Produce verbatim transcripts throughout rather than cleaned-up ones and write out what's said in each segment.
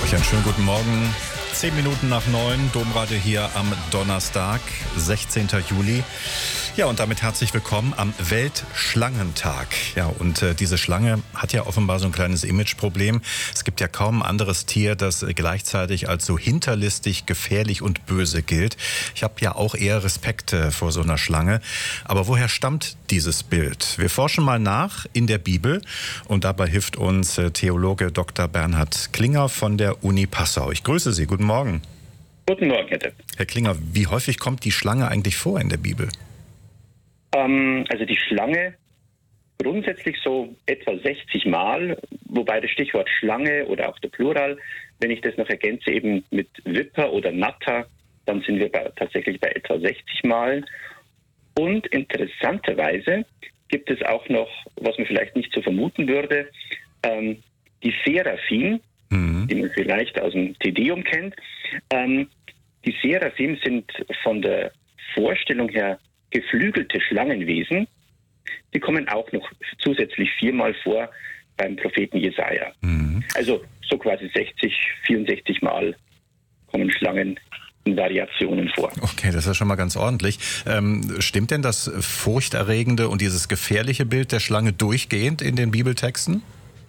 Ja, einen schönen guten Morgen. Zehn Minuten nach neun, Domradio hier am Donnerstag, sechzehnten Juli. Ja, und damit herzlich willkommen am Weltschlangentag. Ja, und äh, diese Schlange hat ja offenbar so ein kleines Imageproblem. Es gibt ja kaum ein anderes Tier, das äh, gleichzeitig als so hinterlistig, gefährlich und böse gilt. Ich habe ja auch eher Respekt äh, vor so einer Schlange. Aber woher stammt dieses Bild? Wir forschen mal nach in der Bibel und dabei hilft uns äh, Theologe Doktor Bernhard Klinger von der Uni Passau. Ich grüße Sie. Guten Morgen. Guten Morgen, Herr Depp. Herr Klinger, wie häufig kommt die Schlange eigentlich vor in der Bibel? Ähm, also die Schlange grundsätzlich so etwa sechzig Mal, wobei das Stichwort Schlange oder auch der Plural, wenn ich das noch ergänze eben mit Viper oder Natter, dann sind wir bei, tatsächlich bei etwa sechzig Mal. Und interessanterweise gibt es auch noch, was man vielleicht nicht so vermuten würde, ähm, die Seraphim, mhm. die man vielleicht aus dem Tedeum kennt. Ähm, die Seraphim sind von der Vorstellung her geflügelte Schlangenwesen. Die kommen auch noch zusätzlich viermal vor beim Propheten Jesaja. Mhm. Also so quasi sechzig, vierundsechzig Mal kommen Schlangen in Variationen vor. Okay, das ist schon mal ganz ordentlich. Ähm, stimmt denn das furchterregende und dieses gefährliche Bild der Schlange durchgehend in den Bibeltexten?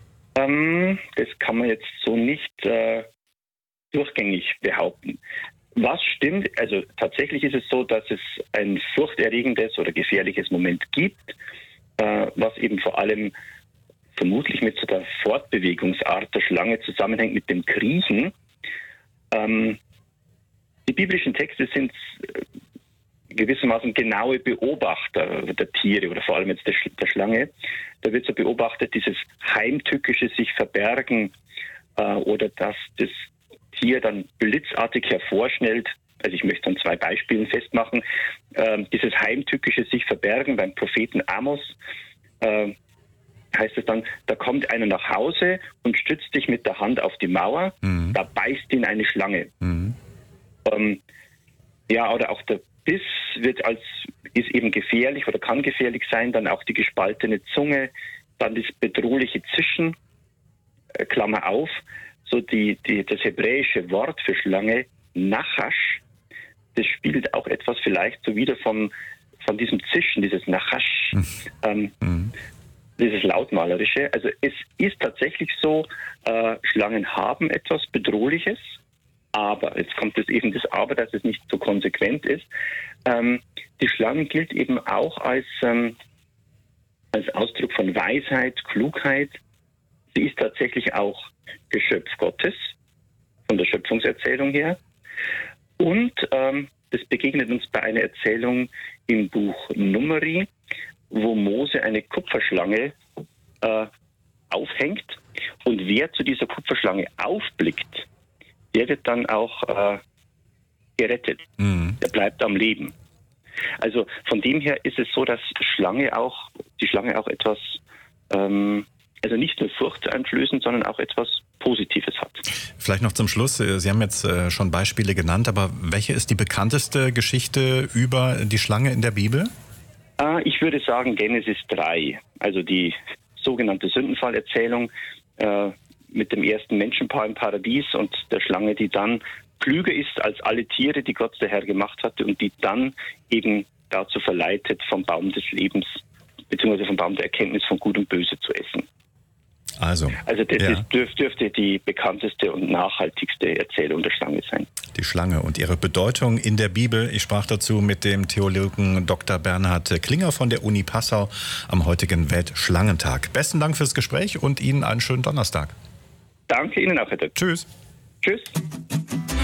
Ähm, das kann man jetzt so nicht äh, durchgängig behaupten. Was stimmt, also tatsächlich ist es so, dass es ein furchterregendes oder gefährliches Moment gibt, äh, was eben vor allem vermutlich mit so der Fortbewegungsart der Schlange zusammenhängt, mit dem Kriechen. Ähm, die biblischen Texte sind gewissermaßen genaue Beobachter der Tiere oder vor allem jetzt der, der Schlange. Da wird so beobachtet, dieses heimtückische sich verbergen äh, oder dass das Tier dann blitzartig hervorschnellt. Also ich möchte an zwei Beispielen festmachen. Äh, dieses heimtückische sich verbergen beim Propheten Amos äh, heißt es dann, da kommt einer nach Hause und stützt sich mit der Hand auf die Mauer, mhm. da beißt ihn eine Schlange. Mhm. Ähm, ja, oder auch der Biss wird als, ist eben gefährlich oder kann gefährlich sein, dann auch die gespaltene Zunge, dann das bedrohliche Zischen, äh, Klammer auf, so die, die, das hebräische Wort für Schlange, Nachash, das spielt auch etwas vielleicht so wieder von, von diesem Zischen, dieses Nachash, ähm, mhm. dieses Lautmalerische. Also es ist tatsächlich so, äh, Schlangen haben etwas Bedrohliches, aber, jetzt kommt es eben das Aber, dass es nicht so konsequent ist, ähm, die Schlange gilt eben auch als, ähm, als Ausdruck von Weisheit, Klugheit. Sie ist tatsächlich auch Geschöpf Gottes, von der Schöpfungserzählung her. Und ähm, das begegnet uns bei einer Erzählung im Buch Numeri, wo Mose eine Kupferschlange äh, aufhängt. Und wer zu dieser Kupferschlange aufblickt, der wird dann auch äh, gerettet. Mhm. Der bleibt am Leben. Also von dem her ist es so, dass Schlange auch, die Schlange auch etwas, ähm, also nicht nur furchteinflößend, sondern auch etwas Positives hat. Vielleicht noch zum Schluss, Sie haben jetzt äh, schon Beispiele genannt, aber welche ist die bekannteste Geschichte über die Schlange in der Bibel? Äh, ich würde sagen Genesis drei, also die sogenannte Sündenfallerzählung, äh, mit dem ersten Menschenpaar im Paradies und der Schlange, die dann klüger ist als alle Tiere, die Gott der Herr gemacht hatte und die dann eben dazu verleitet, vom Baum des Lebens bzw. vom Baum der Erkenntnis von Gut und Böse zu essen. Also, also das ja. ist, dürf, dürfte die bekannteste und nachhaltigste Erzählung der Schlange sein. Die Schlange und ihre Bedeutung in der Bibel. Ich sprach dazu mit dem Theologen Doktor Bernhard Klinger von der Uni Passau am heutigen Weltschlangentag. Besten Dank fürs Gespräch und Ihnen einen schönen Donnerstag. Danke Ihnen auch, Herr Döck. Tschüss. Tschüss.